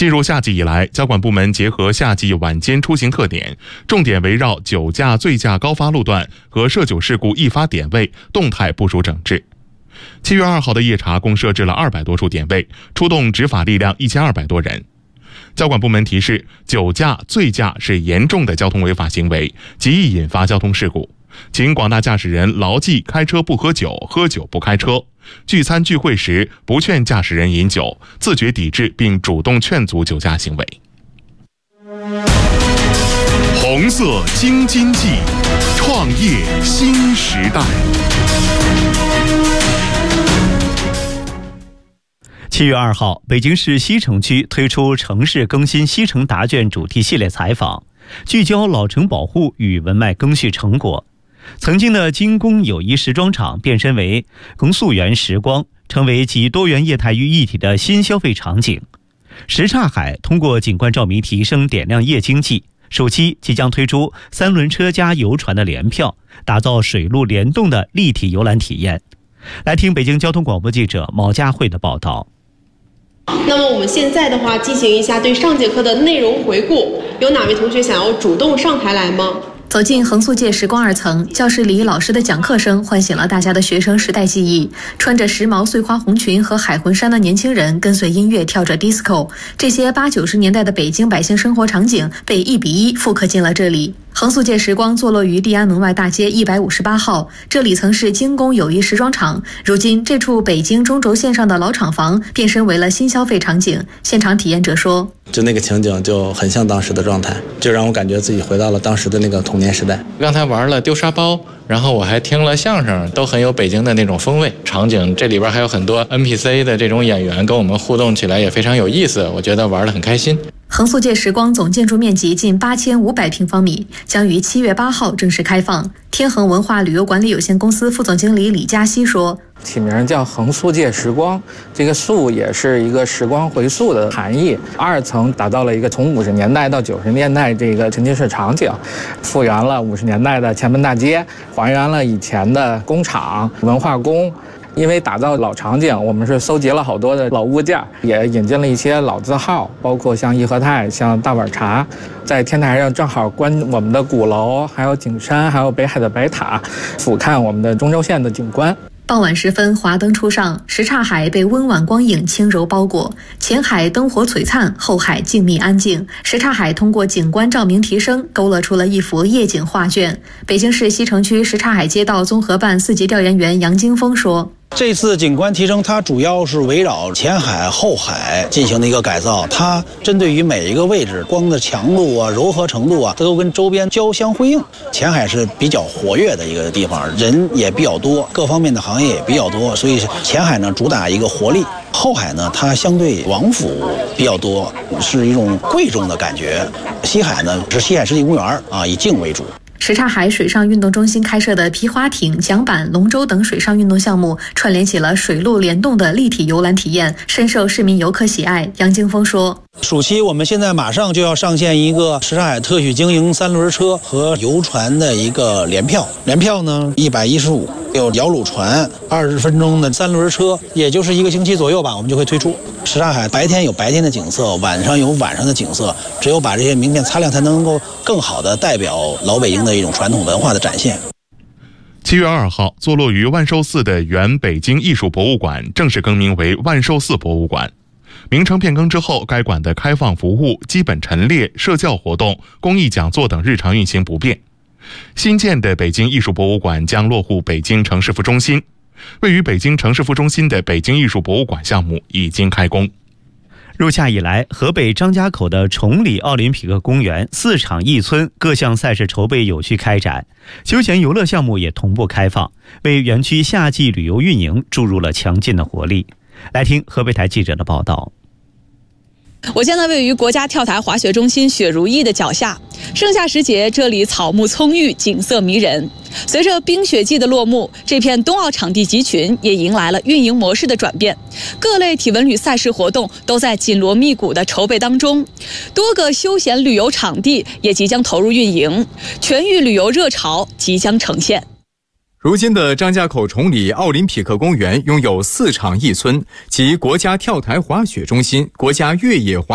进入夏季以来，交管部门结合夏季晚间出行特点，重点围绕酒驾、醉驾高发路段和涉酒事故易发点位动态部署整治。7月2号的夜查共设置了200多处点位，出动执法力量1200多人。交管部门提示，酒驾、醉驾是严重的交通违法行为，极易引发交通事故，请广大驾驶人牢记开车不喝酒，喝酒不开车。聚餐聚会时不劝驾驶人饮酒，自觉抵制并主动劝阻酒驾行为。红色京津冀，创业新时代。 7月2号，北京市西城区推出城市更新西城答卷主题系列采访，聚焦老城保护与文脉更续成果。曾经的精工友谊时装厂变身为恒溯源时光，成为集多元业态于一体的新消费场景。什刹海通过景观照明提升点亮夜经济，暑期即将推出3轮车加游船的联票，打造水陆联动的立体游览体验。来听北京交通广播记者毛佳慧的报道。 那么我们现在的话，进行一下对上节课的内容回顾，有哪位同学想要主动上台来吗？ 走进恒溯界时光2层，教室里老师的讲课声唤醒了大家的学生时代记忆。穿着时髦碎花红裙和海魂衫的年轻人跟随音乐跳着 disco， 这些80、90年代的北京百姓生活场景被1比1复刻进了这里。恒溯界时光坐落于地安门外大街158号，这里曾是精工友谊时装厂，如今这处北京中轴线上的老厂房变身为了新消费场景。现场体验者说， 就那个情景就很像当时的状态，就让我感觉自己回到了当时的那个童年时代。 刚才玩了丢沙包，然后我还听了相声，都很有北京的那种风味。场景这里边还有很多 NPC 的这种演员跟我们互动起来也非常有意思，我觉得玩得很开心。 恒溯界时光总建筑面积近8500平方米，将于7月8号正式开放。天恒文化旅游管理有限公司副总经理李嘉熙说， 起名叫恒溯界时光，这个溯也是一个时光回溯的含义。2层打造了一个从50年代到90年代这个沉浸式场景，复原了50年代的前门大街，还原了以前的工厂、文化宫。因为打造老场景，我们是搜集了好多的老物件，也引进了一些老字号，包括像义和泰、像大碗茶。在天台上正好观我们的鼓楼，还有景山，还有北海的白塔，俯瞰我们的中轴线的景观。 傍晚时分，华灯初上，什刹海被温婉光影轻柔包裹，前海灯火璀璨，后海静谧安静。什刹海通过景观照明提升，勾勒出了一幅夜景画卷。北京市西城区什刹海街道综合办4级调研员杨金峰说， 这次景观提升它主要是围绕前海后海进行的一个改造，它针对于每一个位置光的强度啊、柔和程度啊，都跟周边交相辉映。前海是比较活跃的一个地方，人也比较多，各方面的行业也比较多，所以前海呢主打一个活力，后海呢它相对王府比较多，是一种贵重的感觉。西海呢是西海湿地公园啊，以静为主。 什刹海水上运动中心开设的皮划艇、桨板、龙舟等水上运动项目，串联起了水陆联动的立体游览体验，深受市民游客喜爱。杨金峰说， 暑期我们现在马上就要上线一个什刹海特许经营3轮车和游船的一个联票，联票呢115，有摇橹船，20分钟的3轮车，也就是1个星期左右吧，我们就会推出。什刹海白天有白天的景色，晚上有晚上的景色，只有把这些名片擦亮，才能够更好的代表老北京的一种传统文化的展现。 7月2号，坐落于万寿寺的原北京艺术博物馆正式更名为万寿寺博物馆。名称变更之后，该馆的开放服务、基本陈列、社教活动、公益讲座等日常运行不变。新建的北京艺术博物馆将落户北京城市副中心。位于北京城市副中心的北京艺术博物馆项目已经开工。 入夏以来，河北张家口的崇礼奥林匹克公园4场一村各项赛事筹备有序开展，休闲游乐项目也同步开放，为园区夏季旅游运营注入了强劲的活力。来听河北台记者的报道。 我现在位于国家跳台滑雪中心雪如意的脚下，盛夏时节，这里草木葱郁，景色迷人。随着冰雪季的落幕，这片冬奥场地集群也迎来了运营模式的转变，各类体文旅赛事活动都在紧锣密鼓的筹备当中，多个休闲旅游场地也即将投入运营，全域旅游热潮即将呈现。 如今的张家口崇礼奥林匹克公园拥有4场一村，即国家跳台滑雪中心、国家越野滑